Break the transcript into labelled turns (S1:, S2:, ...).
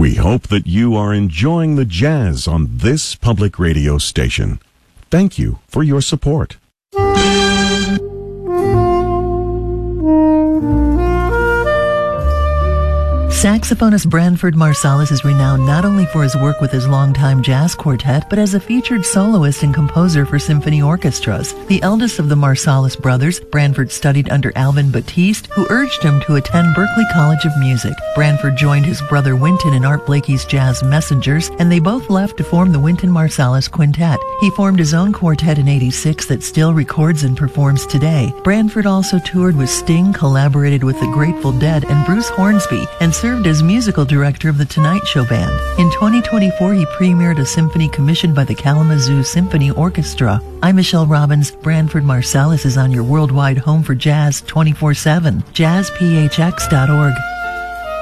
S1: We hope that you are enjoying the jazz on this public radio station. Thank you for your support.
S2: Saxophonist Branford Marsalis is renowned not only for his work with his longtime jazz quartet, but as a featured soloist and composer for symphony orchestras. The eldest of the Marsalis brothers, Branford studied under Alvin Batiste, who urged him to attend Berklee College of Music. Branford joined his brother Wynton in Art Blakey's Jazz Messengers, and they both left to form the Wynton Marsalis Quintet. He formed his own quartet in '86 that still records and performs today. Branford also toured with Sting, collaborated with the Grateful Dead and Bruce Hornsby, and served as musical director of the Tonight Show Band. In 2024, he premiered a symphony commissioned by the Kalamazoo Symphony Orchestra. I'm Michelle Robbins. Branford Marsalis is on your worldwide home for jazz 24/7. JazzPHX.org.